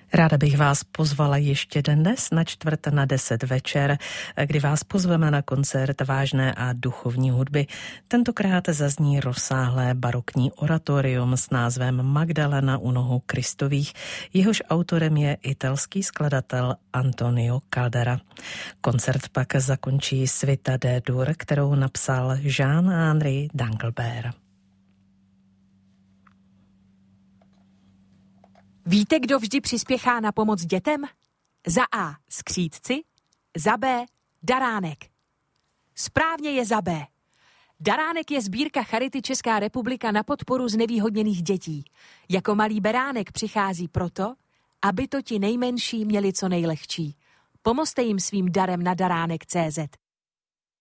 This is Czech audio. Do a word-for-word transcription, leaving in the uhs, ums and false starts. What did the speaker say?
Ráda bych vás pozvala ještě dnes na čtvrt na deset večer, kdy vás pozveme na koncert vážné a duchovní hudby. Tentokrát zazní rozsáhlé barokní oratorium s názvem Magdalena u nohou Kristových, jehož autorem je italský skladatel Antonio Caldera. Koncert pak zakončí Suita D-dur, kterou napsal Jean-Henri Danglebert. Víte, kdo vždy přispěchá na pomoc dětem? Za A. skřídci, za B. daránek. Správně je za B. Daránek je sbírka Charity Česká republika na podporu znevýhodněných dětí. Jako malý beránek přichází proto, aby to ti nejmenší měli co nejlehčí. Pomozte jim svým darem na daránek tečka cé zet.